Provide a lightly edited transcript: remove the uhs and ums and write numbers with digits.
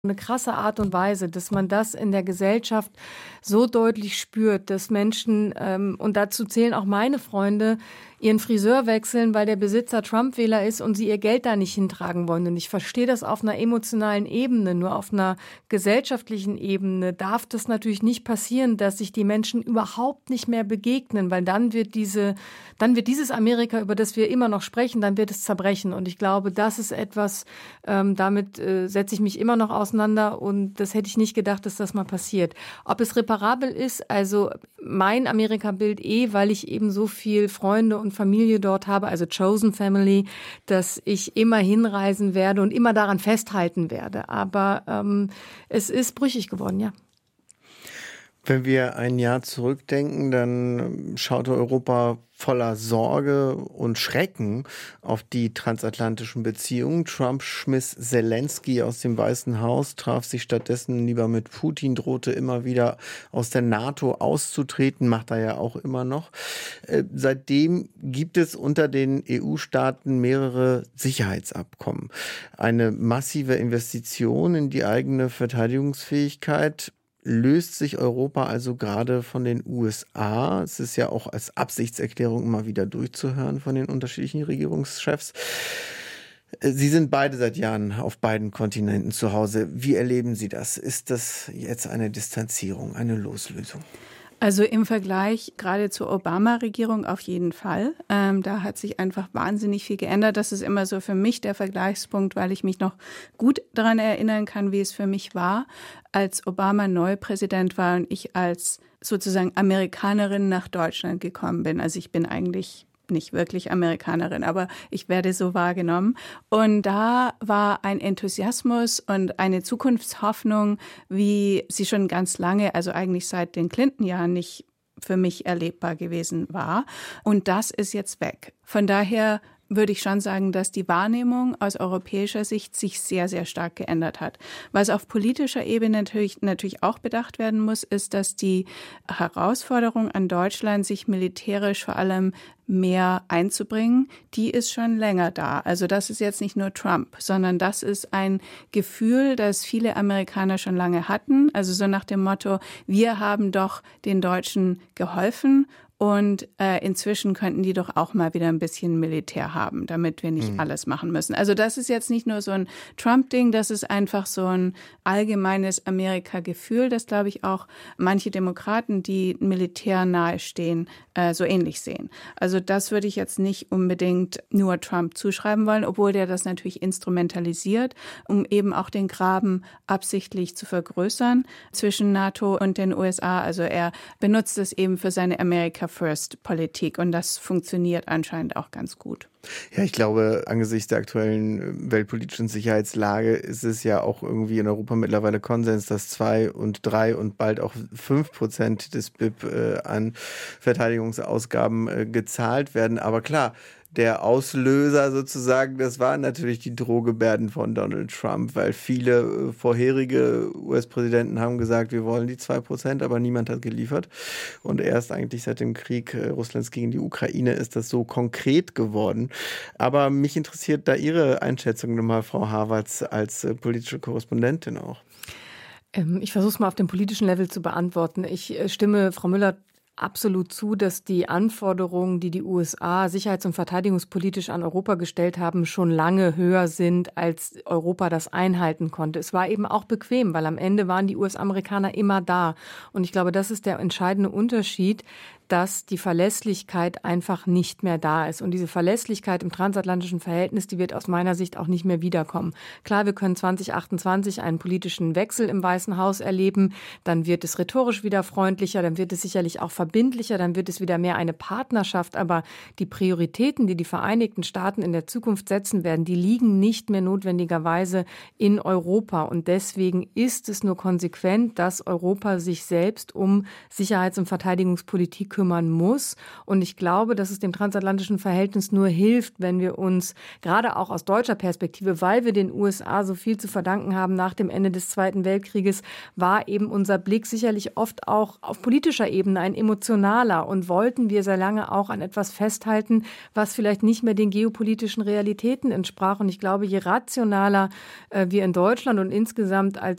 eine krasse Art und Weise, dass man das in der Gesellschaft so deutlich spürt, dass Menschen, und dazu zählen auch meine Freunde, ihren Friseur wechseln, weil der Besitzer Trump-Wähler ist und sie ihr Geld da nicht hintragen wollen. Und ich verstehe das auf einer emotionalen Ebene, nur auf einer gesellschaftlichen Ebene darf das natürlich nicht passieren, dass sich die Menschen überhaupt nicht mehr begegnen, weil dann wird dieses Amerika, über das wir immer noch sprechen, dann wird es zerbrechen. Und ich glaube, das ist etwas, damit setze ich mich immer noch auseinander und das hätte ich nicht gedacht, dass das mal passiert. Ob es reparabel ist, also mein Amerika-Bild weil ich eben so viel Freunde und Familie dort habe, also Chosen Family, dass ich immer hinreisen werde und immer daran festhalten werde. Aber es ist brüchig geworden, ja. Wenn wir ein Jahr zurückdenken, dann schaute Europa voller Sorge und Schrecken auf die transatlantischen Beziehungen. Trump schmiss Zelensky aus dem Weißen Haus, traf sich stattdessen lieber mit Putin, drohte immer wieder aus der NATO auszutreten, macht er ja auch immer noch. Seitdem gibt es unter den EU-Staaten mehrere Sicherheitsabkommen. Eine massive Investition in die eigene Verteidigungsfähigkeit. Löst sich Europa also gerade von den USA? Es ist ja auch als Absichtserklärung immer wieder durchzuhören von den unterschiedlichen Regierungschefs. Sie sind beide seit Jahren auf beiden Kontinenten zu Hause. Wie erleben Sie das? Ist das jetzt eine Distanzierung, eine Loslösung? Also im Vergleich gerade zur Obama-Regierung auf jeden Fall. Da hat sich einfach wahnsinnig viel geändert. Das ist immer so für mich der Vergleichspunkt, weil ich mich noch gut daran erinnern kann, wie es für mich war, als Obama neu Präsident war und ich als sozusagen Amerikanerin nach Deutschland gekommen bin. Also ich bin eigentlich nicht wirklich Amerikanerin, aber ich werde so wahrgenommen. Und da war ein Enthusiasmus und eine Zukunftshoffnung, wie sie schon ganz lange, also eigentlich seit den Clinton-Jahren nicht für mich erlebbar gewesen war. Und das ist jetzt weg. Von daher würde ich schon sagen, dass die Wahrnehmung aus europäischer Sicht sich sehr, sehr stark geändert hat. Was auf politischer Ebene natürlich auch bedacht werden muss, ist, dass die Herausforderung an Deutschland, sich militärisch vor allem mehr einzubringen, die ist schon länger da. Also das ist jetzt nicht nur Trump, sondern das ist ein Gefühl, das viele Amerikaner schon lange hatten. Also so nach dem Motto, wir haben doch den Deutschen geholfen. Und inzwischen könnten die doch auch mal wieder ein bisschen Militär haben, damit wir nicht alles machen müssen. Also das ist jetzt nicht nur so ein Trump-Ding, das ist einfach so ein allgemeines Amerika-Gefühl, das, glaube ich, auch manche Demokraten, die Militär nahestehen, so ähnlich sehen. Also das würde ich jetzt nicht unbedingt nur Trump zuschreiben wollen, obwohl der das natürlich instrumentalisiert, um eben auch den Graben absichtlich zu vergrößern zwischen NATO und den USA. Also er benutzt es eben für seine America-First-Politik und das funktioniert anscheinend auch ganz gut. Ja, ich glaube, angesichts der aktuellen weltpolitischen Sicherheitslage ist es ja auch irgendwie in Europa mittlerweile Konsens, dass 2 und 3 und bald auch 5% des BIP an Verteidigungsausgaben gezahlt werden. Aber klar, der Auslöser sozusagen, das waren natürlich die Drohgebärden von Donald Trump, weil viele vorherige US-Präsidenten haben gesagt, wir wollen die 2%, aber niemand hat geliefert. Und erst eigentlich seit dem Krieg Russlands gegen die Ukraine ist das so konkret geworden. Aber mich interessiert da Ihre Einschätzung nochmal, Frau Havertz, als politische Korrespondentin auch. Ich versuche es mal auf dem politischen Level zu beantworten. Ich stimme Frau Müller absolut zu, dass die Anforderungen, die die USA sicherheits- und verteidigungspolitisch an Europa gestellt haben, schon lange höher sind, als Europa das einhalten konnte. Es war eben auch bequem, weil am Ende waren die US-Amerikaner immer da. Und ich glaube, das ist der entscheidende Unterschied, dass die Verlässlichkeit einfach nicht mehr da ist. Und diese Verlässlichkeit im transatlantischen Verhältnis, die wird aus meiner Sicht auch nicht mehr wiederkommen. Klar, wir können 2028 einen politischen Wechsel im Weißen Haus erleben. Dann wird es rhetorisch wieder freundlicher, dann wird es sicherlich auch verbindlicher, dann wird es wieder mehr eine Partnerschaft. Aber die Prioritäten, die die Vereinigten Staaten in der Zukunft setzen werden, die liegen nicht mehr notwendigerweise in Europa. Und deswegen ist es nur konsequent, dass Europa sich selbst um Sicherheits- und Verteidigungspolitik kümmert kümmern muss. Und ich glaube, dass es dem transatlantischen Verhältnis nur hilft, wenn wir uns, gerade auch aus deutscher Perspektive, weil wir den USA so viel zu verdanken haben nach dem Ende des Zweiten Weltkrieges, war eben unser Blick sicherlich oft auch auf politischer Ebene ein emotionaler und wollten wir sehr lange auch an etwas festhalten, was vielleicht nicht mehr den geopolitischen Realitäten entsprach. Und ich glaube, je rationaler wir in Deutschland und insgesamt als